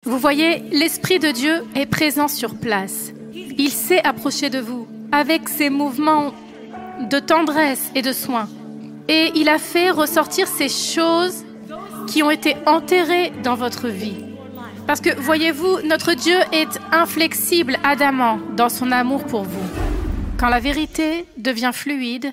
Vous voyez, l'Esprit de Dieu est présent sur place. Il s'est approché de vous avec ses mouvements de tendresse et de soin. Et il a fait ressortir ces choses qui ont été enterrées dans votre vie. Parce que, voyez-vous, notre Dieu est inflexible, adamant dans son amour pour vous. Quand la vérité devient fluide,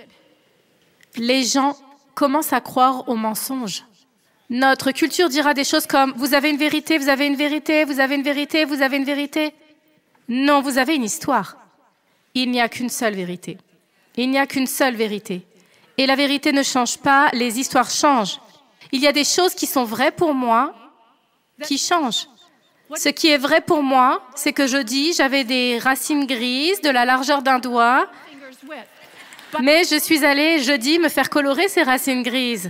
les gens commencent à croire aux mensonges. Notre culture dira des choses comme « Vous avez une vérité, vous avez une vérité, vous avez une vérité, vous avez une vérité ». Non, vous avez une histoire. Il n'y a qu'une seule vérité. Il n'y a qu'une seule vérité. Et la vérité ne change pas, les histoires changent. Il y a des choses qui sont vraies pour moi, qui changent. Ce qui est vrai pour moi, c'est que je dis j'avais des racines grises de la largeur d'un doigt, mais je suis allée jeudi me faire colorer ces racines grises.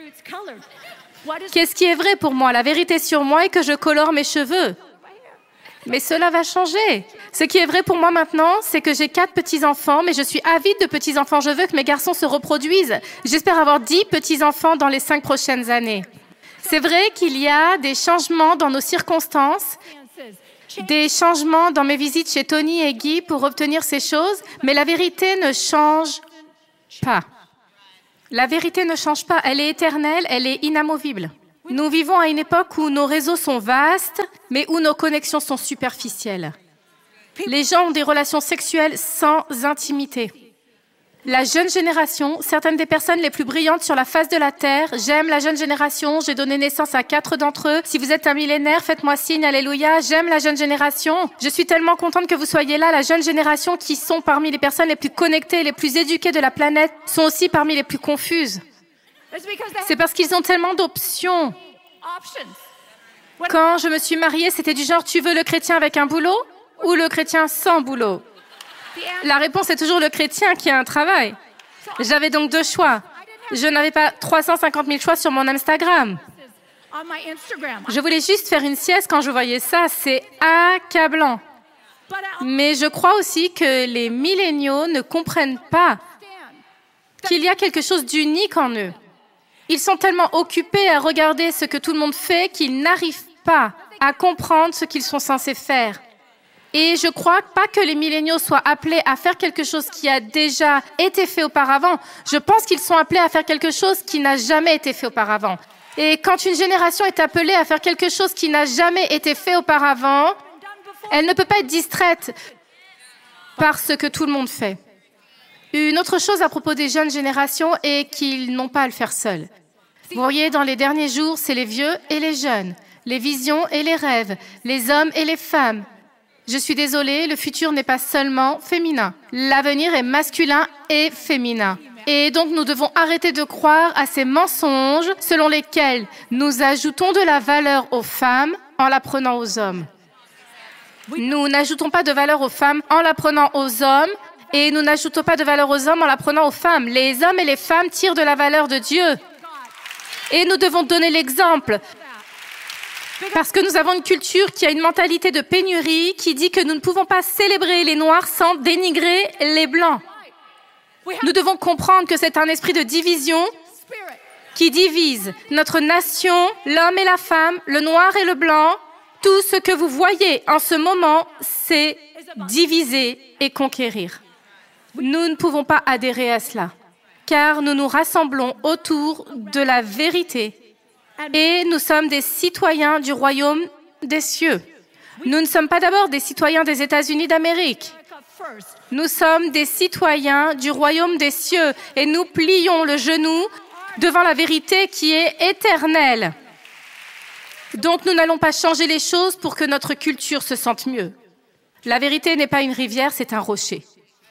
Qu'est-ce qui est vrai pour moi? La vérité sur moi est que je colore mes cheveux. Mais cela va changer. Ce qui est vrai pour moi maintenant, c'est que j'ai 4 petits-enfants, mais je suis avide de petits-enfants. Je veux que mes garçons se reproduisent. J'espère avoir 10 petits-enfants dans les 5 prochaines années. C'est vrai qu'il y a des changements dans nos circonstances, des changements dans mes visites chez Tony et Guy pour obtenir ces choses, mais la vérité ne change pas. La vérité ne change pas, elle est éternelle, elle est inamovible. Nous vivons à une époque où nos réseaux sont vastes, mais où nos connexions sont superficielles. Les gens ont des relations sexuelles sans intimité. La jeune génération, certaines des personnes les plus brillantes sur la face de la Terre, j'aime la jeune génération, j'ai donné naissance à 4 d'entre eux. Si vous êtes un millénaire, faites-moi signe, alléluia, j'aime la jeune génération. Je suis tellement contente que vous soyez là, la jeune génération qui sont parmi les personnes les plus connectées, les plus éduquées de la planète, sont aussi parmi les plus confuses. C'est parce qu'ils ont tellement d'options. Quand je me suis mariée, c'était du genre, tu veux le chrétien avec un boulot ou le chrétien sans boulot? La réponse est toujours le chrétien qui a un travail. J'avais donc 2 choix. Je n'avais pas 350 000 choix sur mon Instagram. Je voulais juste faire une sieste quand je voyais ça. C'est accablant. Mais je crois aussi que les milléniaux ne comprennent pas qu'il y a quelque chose d'unique en eux. Ils sont tellement occupés à regarder ce que tout le monde fait qu'ils n'arrivent pas à comprendre ce qu'ils sont censés faire. Et je crois pas que les milléniaux soient appelés à faire quelque chose qui a déjà été fait auparavant. Je pense qu'ils sont appelés à faire quelque chose qui n'a jamais été fait auparavant. Et quand une génération est appelée à faire quelque chose qui n'a jamais été fait auparavant, elle ne peut pas être distraite par ce que tout le monde fait. Une autre chose à propos des jeunes générations est qu'ils n'ont pas à le faire seuls. Vous voyez, dans les derniers jours, c'est les vieux et les jeunes, les visions et les rêves, les hommes et les femmes. Je suis désolée, le futur n'est pas seulement féminin. L'avenir est masculin et féminin. Et donc, nous devons arrêter de croire à ces mensonges selon lesquels nous ajoutons de la valeur aux femmes en l'apprenant aux hommes. Nous n'ajoutons pas de valeur aux femmes en l'apprenant aux hommes et nous n'ajoutons pas de valeur aux hommes en l'apprenant aux femmes. Les hommes et les femmes tirent de la valeur de Dieu. Et nous devons donner l'exemple. Parce que nous avons une culture qui a une mentalité de pénurie qui dit que nous ne pouvons pas célébrer les Noirs sans dénigrer les Blancs. Nous devons comprendre que c'est un esprit de division qui divise notre nation, l'homme et la femme, le noir et le blanc. Tout ce que vous voyez en ce moment, c'est diviser et conquérir. Nous ne pouvons pas adhérer à cela, car nous nous rassemblons autour de la vérité. Et nous sommes des citoyens du royaume des cieux. Nous ne sommes pas d'abord des citoyens des États-Unis d'Amérique. Nous sommes des citoyens du royaume des cieux et nous plions le genou devant la vérité qui est éternelle. Donc nous n'allons pas changer les choses pour que notre culture se sente mieux. La vérité n'est pas une rivière, c'est un rocher.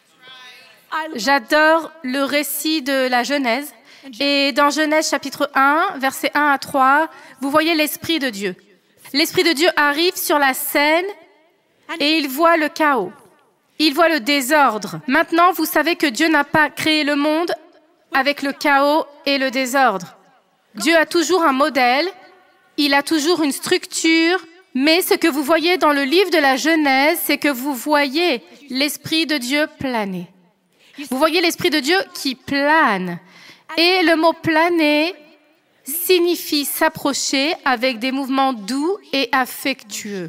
J'adore le récit de la Genèse. Et dans Genèse chapitre 1, versets 1 à 3, vous voyez l'Esprit de Dieu. L'Esprit de Dieu arrive sur la scène et il voit le chaos. Il voit le désordre. Maintenant, vous savez que Dieu n'a pas créé le monde avec le chaos et le désordre. Dieu a toujours un modèle, il a toujours une structure, mais ce que vous voyez dans le livre de la Genèse, c'est que vous voyez l'Esprit de Dieu planer. Vous voyez l'Esprit de Dieu qui plane. Et le mot « planer » signifie s'approcher avec des mouvements doux et affectueux.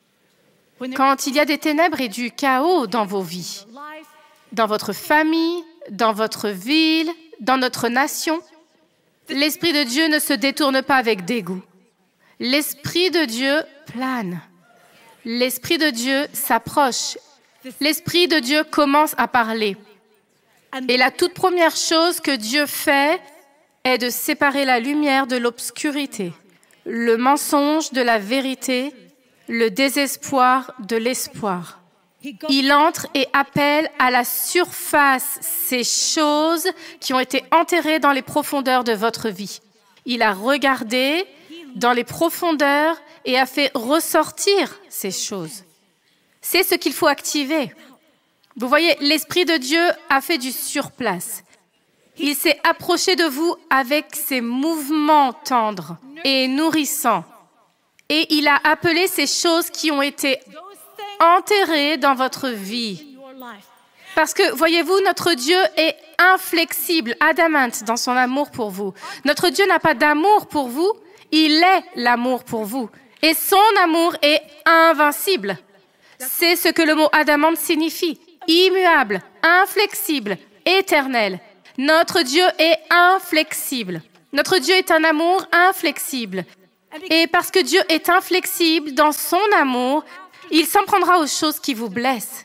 Quand il y a des ténèbres et du chaos dans vos vies, dans votre famille, dans votre ville, dans notre nation, l'Esprit de Dieu ne se détourne pas avec dégoût. L'Esprit de Dieu plane. L'Esprit de Dieu s'approche. L'Esprit de Dieu commence à parler. Et la toute première chose que Dieu fait est de séparer la lumière de l'obscurité, le mensonge de la vérité, le désespoir de l'espoir. Il entre et appelle à la surface ces choses qui ont été enterrées dans les profondeurs de votre vie. Il a regardé dans les profondeurs et a fait ressortir ces choses. C'est ce qu'il faut activer. Vous voyez, l'Esprit de Dieu a fait du surplace. Il s'est approché de vous avec ses mouvements tendres et nourrissants. Et il a appelé ces choses qui ont été enterrées dans votre vie. Parce que, voyez-vous, notre Dieu est inflexible, adamante dans son amour pour vous. Notre Dieu n'a pas d'amour pour vous, il est l'amour pour vous. Et son amour est invincible. C'est ce que le mot adamante signifie. Immuable, inflexible, éternel. Notre Dieu est inflexible. Notre Dieu est un amour inflexible. Et parce que Dieu est inflexible dans son amour, il s'en prendra aux choses qui vous blessent.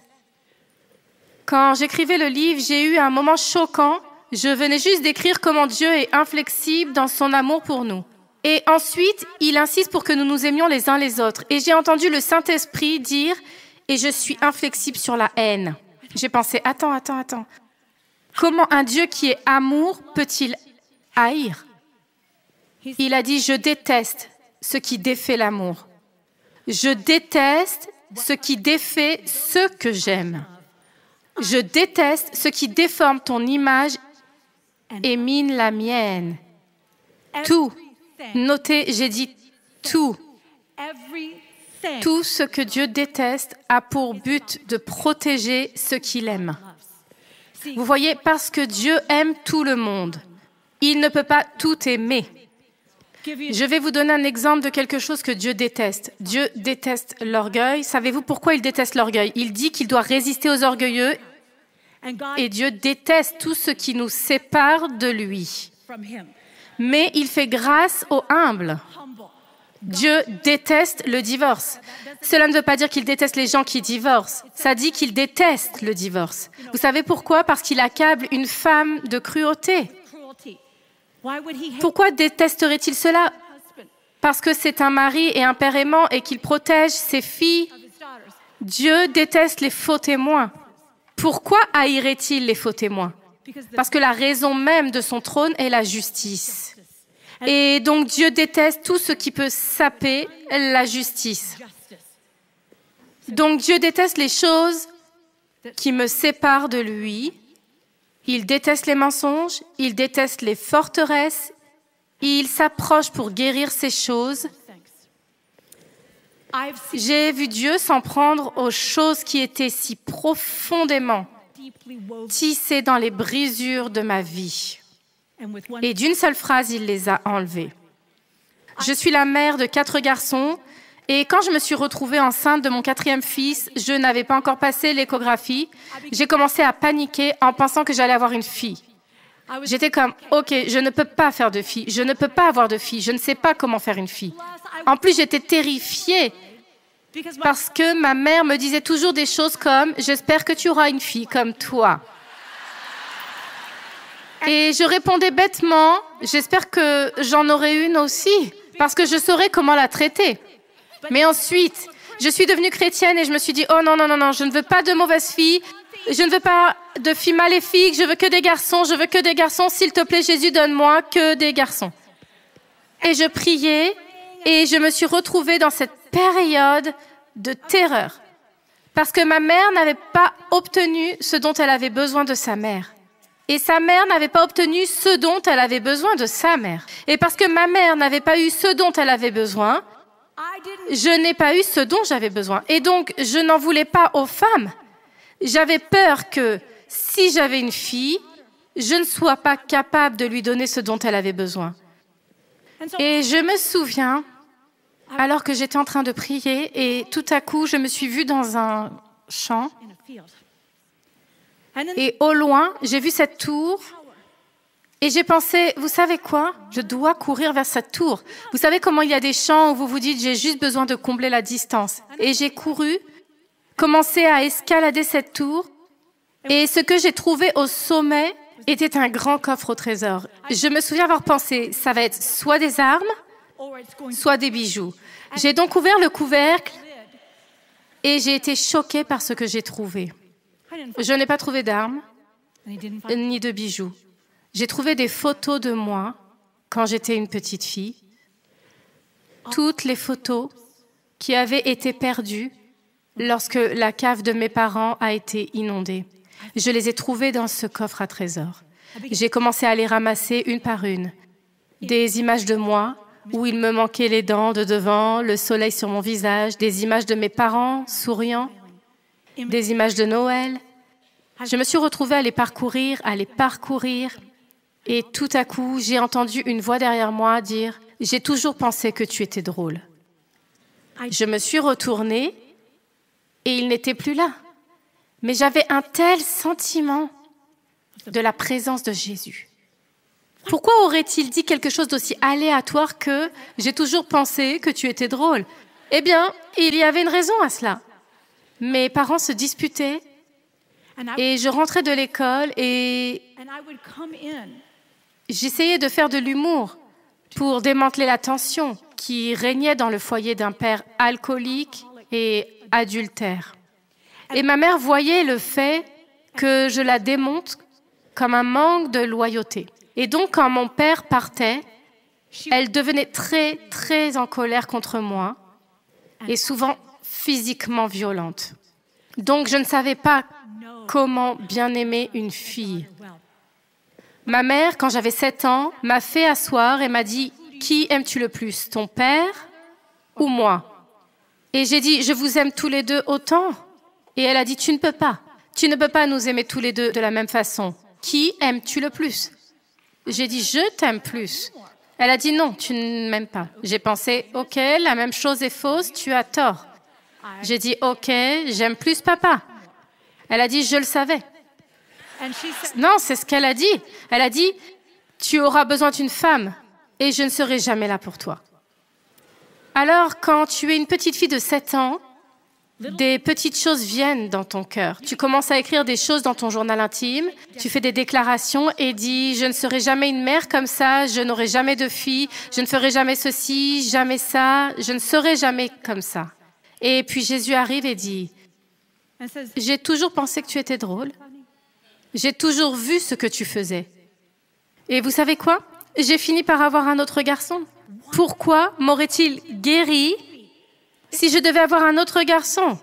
Quand j'écrivais le livre, j'ai eu un moment choquant. Je venais juste d'écrire comment Dieu est inflexible dans son amour pour nous. Et ensuite, il insiste pour que nous nous aimions les uns les autres. Et j'ai entendu le Saint-Esprit dire « Et je suis inflexible sur la haine ». J'ai pensé « Attends. Comment un Dieu qui est amour peut-il haïr ?» Il a dit « Je déteste ce qui défait l'amour. Je déteste ce qui défait ce que j'aime. Je déteste ce qui déforme ton image et mine la mienne. » Tout. Notez, j'ai dit tout. Tout ce que Dieu déteste a pour but de protéger ceux qu'il aime. Vous voyez, parce que Dieu aime tout le monde, il ne peut pas tout aimer. Je vais vous donner un exemple de quelque chose que Dieu déteste. Dieu déteste l'orgueil. Savez-vous pourquoi il déteste l'orgueil? Il dit qu'il doit résister aux orgueilleux et Dieu déteste tout ce qui nous sépare de lui. Mais il fait grâce aux humbles. Dieu déteste le divorce. Cela ne veut pas dire qu'il déteste les gens qui divorcent. Ça dit qu'il déteste le divorce. Vous savez pourquoi? Parce qu'il accable une femme de cruauté. Pourquoi détesterait-il cela? Parce que c'est un mari et un père aimant et qu'il protège ses filles. Dieu déteste les faux témoins. Pourquoi haïrait-il les faux témoins? Parce que la raison même de son trône est la justice. Et donc Dieu déteste tout ce qui peut saper la justice. Donc Dieu déteste les choses qui me séparent de lui. Il déteste les mensonges, il déteste les forteresses. Il s'approche pour guérir ces choses. J'ai vu Dieu s'en prendre aux choses qui étaient si profondément tissées dans les brisures de ma vie. Et d'une seule phrase, il les a enlevées. Je suis la mère de 4 garçons et quand je me suis retrouvée enceinte de mon 4e fils, je n'avais pas encore passé l'échographie. J'ai commencé à paniquer en pensant que j'allais avoir une fille. J'étais comme, OK, je ne peux pas faire de fille, je ne peux pas avoir de fille, je ne sais pas comment faire une fille. En plus, j'étais terrifiée parce que ma mère me disait toujours des choses comme « J'espère que tu auras une fille comme toi ». Et je répondais bêtement « J'espère que j'en aurai une aussi, parce que je saurais comment la traiter ». Mais ensuite, je suis devenue chrétienne et je me suis dit « Oh non, je ne veux pas de mauvaises filles, je ne veux pas de filles maléfiques, je veux que des garçons, s'il te plaît Jésus, donne-moi que des garçons ». Et je priais et je me suis retrouvée dans cette période de terreur. Parce que ma mère n'avait pas obtenu ce dont elle avait besoin de sa mère. Et sa mère n'avait pas obtenu ce dont elle avait besoin de sa mère. Et parce que ma mère n'avait pas eu ce dont elle avait besoin, je n'ai pas eu ce dont j'avais besoin. Et donc, je n'en voulais pas aux femmes. J'avais peur que si j'avais une fille, je ne sois pas capable de lui donner ce dont elle avait besoin. Et je me souviens, alors que j'étais en train de prier, et tout à coup, je me suis vue dans un champ. Et au loin, j'ai vu cette tour. Et j'ai pensé, vous savez quoi? Je dois courir vers cette tour. Vous savez comment il y a des champs où vous vous dites, j'ai juste besoin de combler la distance. Et j'ai couru, commencé à escalader cette tour. Et ce que j'ai trouvé au sommet était un grand coffre au trésor. Je me souviens avoir pensé, ça va être soit des armes, soit des bijoux. J'ai donc ouvert le couvercle et j'ai été choquée par ce que j'ai trouvé. Je n'ai pas trouvé d'armes, ni de bijoux. J'ai trouvé des photos de moi quand j'étais une petite fille. Toutes les photos qui avaient été perdues lorsque la cave de mes parents a été inondée. Je les ai trouvées dans ce coffre à trésors. J'ai commencé à les ramasser une par une. Des images de moi, où il me manquait les dents de devant, le soleil sur mon visage, des images de mes parents souriant, des images de Noël. Je me suis retrouvée à les parcourir, et tout à coup, j'ai entendu une voix derrière moi dire « J'ai toujours pensé que tu étais drôle ». Je me suis retournée et il n'était plus là. Mais j'avais un tel sentiment de la présence de Jésus. Pourquoi aurait-il dit quelque chose d'aussi aléatoire que « J'ai toujours pensé que tu étais drôle ». Eh bien, il y avait une raison à cela. Mes parents se disputaient et je rentrais de l'école et j'essayais de faire de l'humour pour démanteler la tension qui régnait dans le foyer d'un père alcoolique et adultère. Et ma mère voyait le fait que je la démonte comme un manque de loyauté. Et donc, quand mon père partait, elle devenait très, très en colère contre moi et souvent physiquement violente. Donc, je ne savais pas comment bien aimer une fille. Ma mère, quand j'avais 7 ans, m'a fait asseoir et m'a dit « Qui aimes-tu le plus, ton père ou moi ?» Et j'ai dit « Je vous aime tous les deux autant ?» Et elle a dit « Tu ne peux pas. Tu ne peux pas nous aimer tous les deux de la même façon. Qui aimes-tu le plus ?» J'ai dit « Je t'aime plus. » Elle a dit « Non, tu ne m'aimes pas. » J'ai pensé « Ok, la même chose est fausse, tu as tort. » J'ai dit « Ok, j'aime plus papa. » Elle a dit « Je le savais. » Non, c'est ce qu'elle a dit. Elle a dit « Tu auras besoin d'une femme et je ne serai jamais là pour toi. » Alors, quand tu es une petite fille de 7 ans, des petites choses viennent dans ton cœur. Tu commences à écrire des choses dans ton journal intime, tu fais des déclarations et dis « Je ne serai jamais une mère comme ça, je n'aurai jamais de fille, je ne ferai jamais ceci, jamais ça, je ne serai jamais comme ça. » Et puis Jésus arrive et dit « J'ai toujours pensé que tu étais drôle. J'ai toujours vu ce que tu faisais. Et vous savez quoi? J'ai fini par avoir un autre garçon. Pourquoi m'aurait-il guéri si je devais avoir un autre garçon?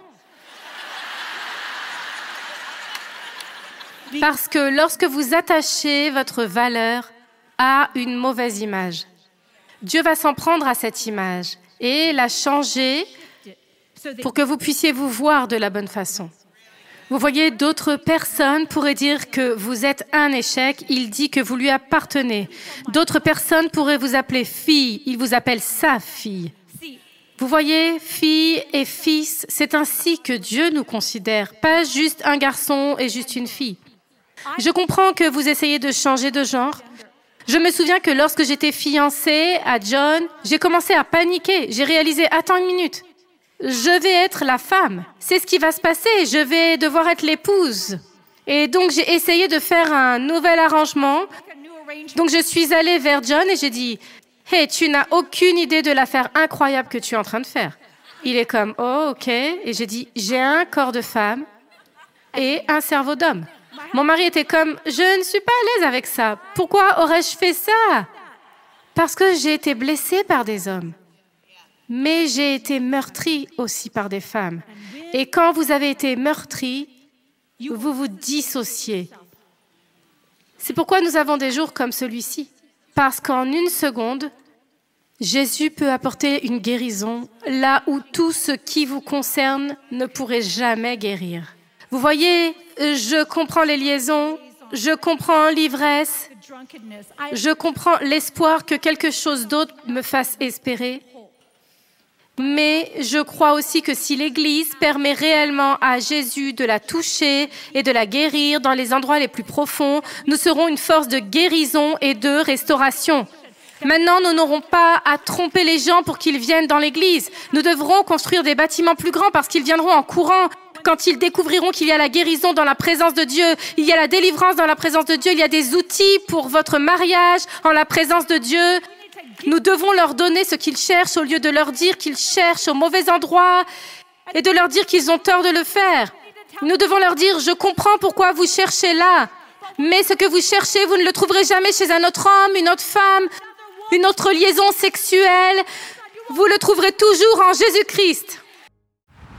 Parce que lorsque vous attachez votre valeur à une mauvaise image, Dieu va s'en prendre à cette image et la changer pour que vous puissiez vous voir de la bonne façon. Vous voyez, d'autres personnes pourraient dire que vous êtes un échec, il dit que vous lui appartenez. D'autres personnes pourraient vous appeler fille, il vous appelle sa fille. Vous voyez, fille et fils, c'est ainsi que Dieu nous considère, pas juste un garçon et juste une fille. Je comprends que vous essayez de changer de genre. Je me souviens que lorsque j'étais fiancée à John, j'ai commencé à paniquer. J'ai réalisé, attends une minute. Je vais être la femme. C'est ce qui va se passer. Je vais devoir être l'épouse. Et donc, j'ai essayé de faire un nouvel arrangement. Donc, je suis allée vers John et j'ai dit, « Hey, tu n'as aucune idée de l'affaire incroyable que tu es en train de faire. » Il est comme, « Oh, ok. » Et j'ai dit, « J'ai un corps de femme et un cerveau d'homme. » Mon mari était comme, « Je ne suis pas à l'aise avec ça. Pourquoi aurais-je fait ça? » Parce que j'ai été blessée par des hommes. Mais j'ai été meurtrie aussi par des femmes. Et quand vous avez été meurtrie, vous vous dissociez. C'est pourquoi nous avons des jours comme celui-ci. Parce qu'en une seconde, Jésus peut apporter une guérison là où tout ce qui vous concerne ne pourrait jamais guérir. Vous voyez, je comprends les liaisons Je comprends l'ivresse. Je comprends l'espoir que quelque chose d'autre me fasse espérer. Mais je crois aussi que si l'Église permet réellement à Jésus de la toucher et de la guérir dans les endroits les plus profonds, nous serons une force de guérison et de restauration. Maintenant, nous n'aurons pas à tromper les gens pour qu'ils viennent dans l'Église. Nous devrons construire des bâtiments plus grands parce qu'ils viendront en courant. Quand ils découvriront qu'il y a la guérison dans la présence de Dieu, il y a la délivrance dans la présence de Dieu, il y a des outils pour votre mariage en la présence de Dieu. Nous devons leur donner ce qu'ils cherchent au lieu de leur dire qu'ils cherchent au mauvais endroit et de leur dire qu'ils ont tort de le faire. Nous devons leur dire, je comprends pourquoi vous cherchez là, mais ce que vous cherchez, vous ne le trouverez jamais chez un autre homme, une autre femme, une autre liaison sexuelle. Vous le trouverez toujours en Jésus-Christ.